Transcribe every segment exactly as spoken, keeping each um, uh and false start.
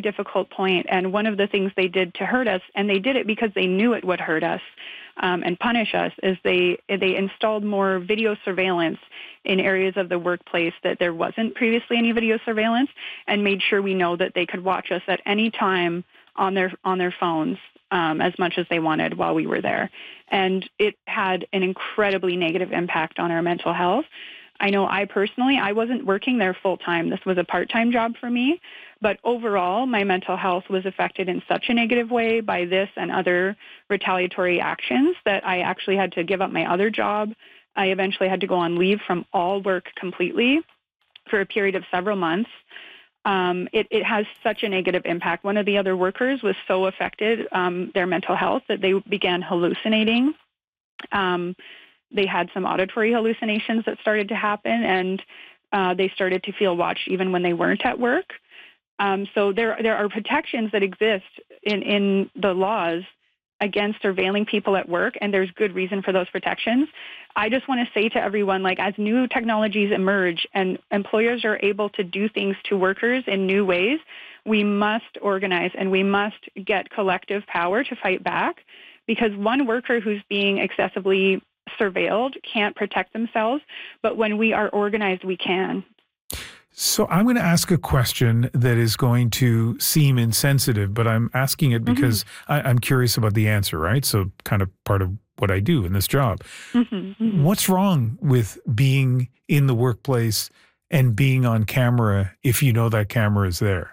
difficult point. And one of the things they did to hurt us, and they did it because they knew it would hurt us um, and punish us, is they they installed more video surveillance in areas of the workplace that there wasn't previously any video surveillance, and made sure we know that they could watch us at any time on their on their phones um, as much as they wanted while we were there. And it had an incredibly negative impact on our mental health. I know I personally, I wasn't working there full-time. This was a part-time job for me. But overall, my mental health was affected in such a negative way by this and other retaliatory actions that I actually had to give up my other job. I eventually had to go on leave from all work completely for a period of several months. Um, it, it has such a negative impact. One of the other workers was so affected, um, their mental health, that they began hallucinating. Um, they had some auditory hallucinations that started to happen, and uh, they started to feel watched even when they weren't at work. Um, so there, there are protections that exist in, in the laws against surveilling people at work, and there's good reason for those protections. I just want to say to everyone, like, as new technologies emerge and employers are able to do things to workers in new ways, we must organize and we must get collective power to fight back, because one worker who's being excessively surveilled can't protect themselves, but when we are organized, we can. So I'm going to ask a question that is going to seem insensitive, but I'm asking it because mm-hmm. I, I'm curious about the answer, right? So kind of part of what I do in this job. Mm-hmm, mm-hmm. What's wrong with being in the workplace and being on camera if you know that camera is there?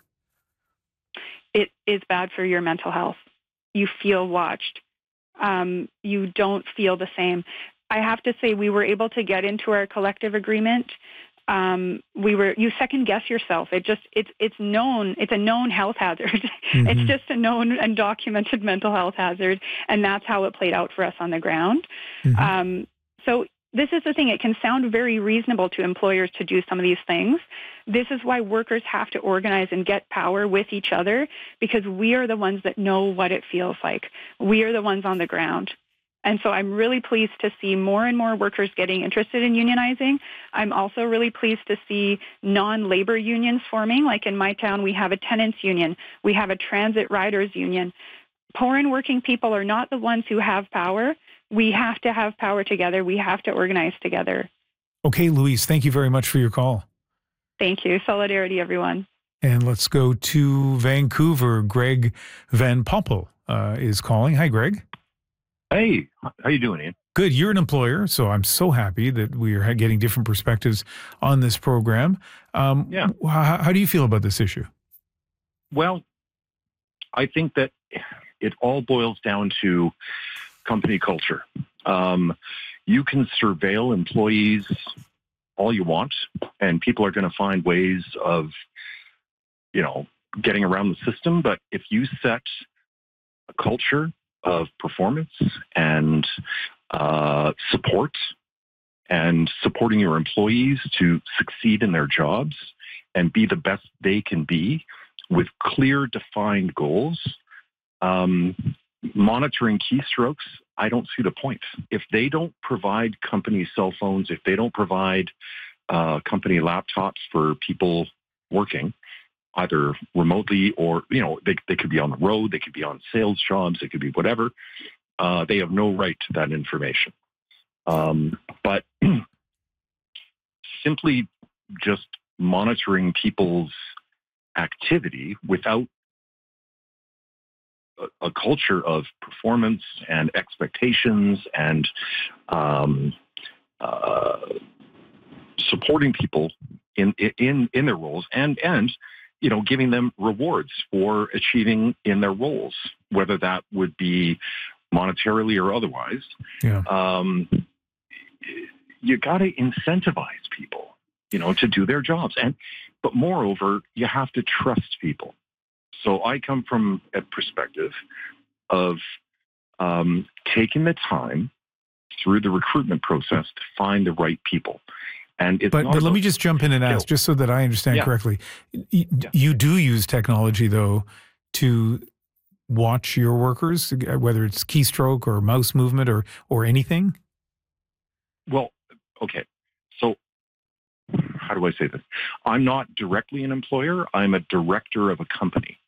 It is bad for your mental health. You feel watched. Um, you don't feel the same. I have to say, we were able to get into our collective agreement. Um, we were, you second guess yourself. It just, it's, it's known, it's a known health hazard. Mm-hmm. It's just a known and documented mental health hazard. And that's how it played out for us on the ground. Mm-hmm. Um, so this is the thing. It can sound very reasonable to employers to do some of these things. This is why workers have to organize and get power with each other, because we are the ones that know what it feels like. We are the ones on the ground. And so I'm really pleased to see more and more workers getting interested in unionizing. I'm also really pleased to see non-labor unions forming. Like in my town, we have a tenants union. We have a transit riders union. Poor and working people are not the ones who have power. We have to have power together. We have to organize together. Okay, Louise, thank you very much for your call. Thank you. Solidarity, everyone. And let's go to Vancouver. Greg Van Poppel uh, is calling. Hi, Greg. Hey, how you doing, Ian? Good. You're an employer, so I'm so happy that we are getting different perspectives on this program. Um, yeah. How, how do you feel about this issue? Well, I think that it all boils down to company culture. Um, you can surveil employees all you want, and people are going to find ways of, you know, getting around the system. But if you set a culture of performance and uh, support and supporting your employees to succeed in their jobs and be the best they can be with clear, defined goals, um, monitoring keystrokes, I don't see the point. If they don't provide company cell phones, if they don't provide uh, company laptops for people working, either remotely or, you know, they, they could be on the road, they could be on sales jobs, they could be whatever. Uh, they have no right to that information. Um, but simply just monitoring people's activity without a, a culture of performance and expectations and um, uh, supporting people in, in, in their roles and, and, you know, giving them rewards for achieving in their roles, whether that would be monetarily or otherwise. Yeah. Um, you got to incentivize people, you know, to do their jobs. And, but moreover, you have to trust people. So I come from a perspective of um, taking the time through the recruitment process to find the right people. And it's but not but let me just jump in and ask, skill. just so that I understand yeah. correctly. Y- yeah. You do use technology, though, to watch your workers, whether it's keystroke or mouse movement or or anything? Well, okay. So how do I say this? I'm not directly an employer. I'm a director of a company.